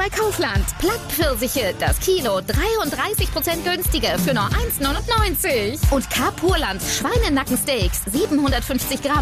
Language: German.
bei Kaufland. Plattpfirsiche, das Kilo 33% günstiger für nur 1,99. Und K-Purland Schweinenackensteaks 750 Gramm